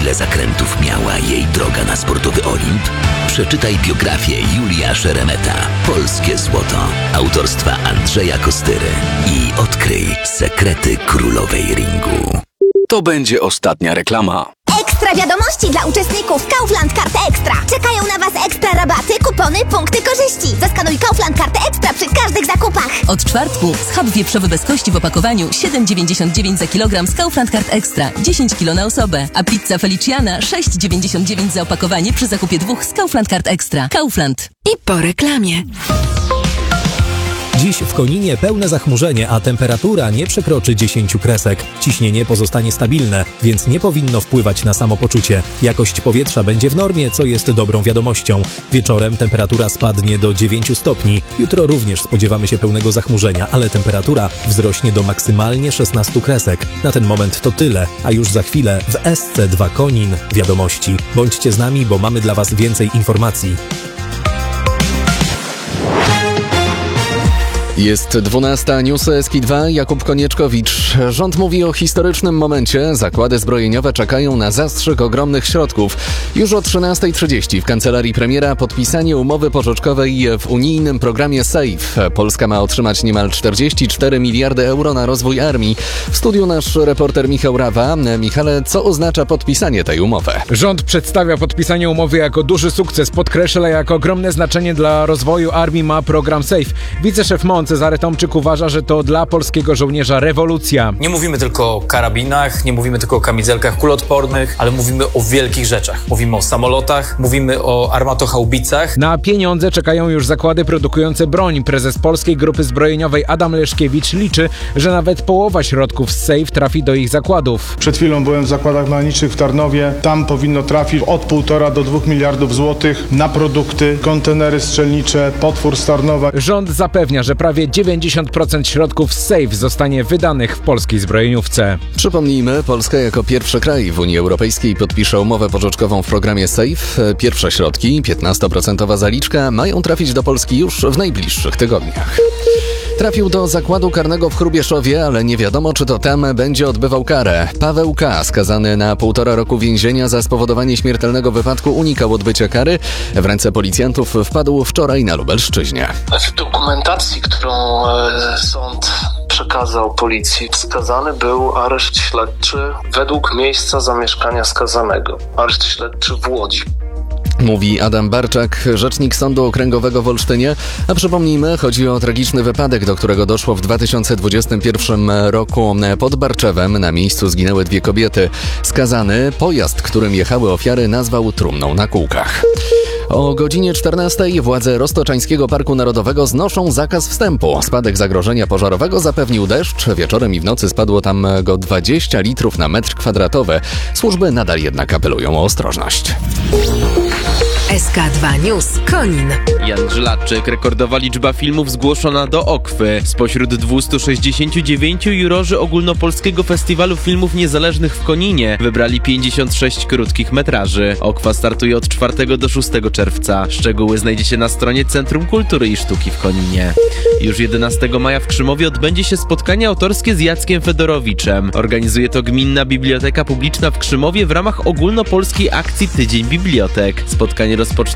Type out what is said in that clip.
Ile zakrętów miała jej droga na sportowy Olimp? Przeczytaj biografię Julia Szeremeta. Polskie złoto. Autorstwa Andrzeja Kostyry. I odkryj sekrety królowej ringu. To będzie ostatnia reklama. Ekstra wiadomości dla uczestników Kaufland Karty Ekstra. Czekają na Was ekstra rabaty, kupony, punkty korzyści. Zaskanuj Kaufland Karty Ekstra przy każdych zakupach. Od czwartku schab wieprzowy bez kości w opakowaniu 7,99 za kilogram z Kaufland Kart Ekstra, 10 kg na osobę. A pizza Feliciana 6,99 za opakowanie przy zakupie 2 z Kaufland Kart Ekstra. Kaufland. I po reklamie. Dziś w Koninie pełne zachmurzenie, a temperatura nie przekroczy 10 kresek. Ciśnienie pozostanie stabilne, więc nie powinno wpływać na samopoczucie. Jakość powietrza będzie w normie, co jest dobrą wiadomością. Wieczorem temperatura spadnie do 9 stopni. Jutro również spodziewamy się pełnego zachmurzenia, ale temperatura wzrośnie do maksymalnie 16 kresek. Na ten moment to tyle, a już za chwilę w SC2 Konin wiadomości. Bądźcie z nami, bo mamy dla Was więcej informacji. Jest 12, newsy SK2, Jakub Konieczkowicz. Rząd mówi o historycznym momencie. Zakłady zbrojeniowe czekają na zastrzyk ogromnych środków. Już o 13:30 w kancelarii premiera podpisanie umowy pożyczkowej w unijnym programie SAFE. Polska ma otrzymać niemal 44 miliardy euro na rozwój armii. W studiu nasz reporter Michał Rawa. Michale, co oznacza podpisanie tej umowy? Rząd przedstawia podpisanie umowy jako duży sukces. Podkreśla, jak ogromne znaczenie dla rozwoju armii ma program SAFE. Wiceszef MON Cezary Tomczyk uważa, że to dla polskiego żołnierza rewolucja. Nie mówimy tylko o karabinach, nie mówimy tylko o kamizelkach kuloodpornych, ale mówimy o wielkich rzeczach. Mówimy o samolotach, mówimy o armatochaubicach. Na pieniądze czekają już zakłady produkujące broń. Prezes Polskiej Grupy Zbrojeniowej Adam Leszkiewicz liczy, że nawet połowa środków z SAFE trafi do ich zakładów. Przed chwilą byłem w zakładach mechanicznych w Tarnowie. Tam powinno trafić od 1,5 do 2 miliardów złotych na produkty, kontenery strzelnicze, potwór z Tarnowa. Rząd zapewnia, że prawie 90% środków z SAFE zostanie wydanych w polskiej zbrojeniówce. Przypomnijmy, Polska jako pierwszy kraj w Unii Europejskiej podpisze umowę pożyczkową w programie SAFE. Pierwsze środki, 15% zaliczka, mają trafić do Polski już w najbliższych tygodniach. Trafił do zakładu karnego w Hrubieszowie, ale nie wiadomo, czy to tam będzie odbywał karę. Paweł K., skazany na 1,5 roku więzienia za spowodowanie śmiertelnego wypadku, unikał odbycia kary. W ręce policjantów wpadł wczoraj na Lubelszczyźnie. W dokumentacji, którą sąd przekazał policji, wskazany był areszt śledczy według miejsca zamieszkania skazanego. Areszt śledczy w Łodzi. Mówi Adam Barczak, rzecznik Sądu Okręgowego w Olsztynie. A przypomnijmy, chodzi o tragiczny wypadek, do którego doszło w 2021 roku pod Barczewem. Na miejscu zginęły 2 kobiety. Skazany pojazd, którym jechały ofiary, nazwał trumną na kółkach. O godzinie 14 władze Roztoczańskiego Parku Narodowego znoszą zakaz wstępu. Spadek zagrożenia pożarowego zapewnił deszcz. Wieczorem i w nocy spadło tam go 20 litrów na metr kwadratowy. Służby nadal jednak apelują o ostrożność. SK2 News Konin. Jan Żladczyk, rekordowa liczba filmów zgłoszona do Okwy. Spośród 269 jurorzy Ogólnopolskiego Festiwalu Filmów Niezależnych w Koninie wybrali 56 krótkich metraży. Okwa startuje od 4 do 6 czerwca. Szczegóły znajdziecie na stronie Centrum Kultury i Sztuki w Koninie. Już 11 maja w Krzymowie odbędzie się spotkanie autorskie z Jackiem Fedorowiczem. Organizuje to Gminna Biblioteka Publiczna w Krzymowie w ramach ogólnopolskiej akcji Tydzień Bibliotek. Spotkanie rozpocznie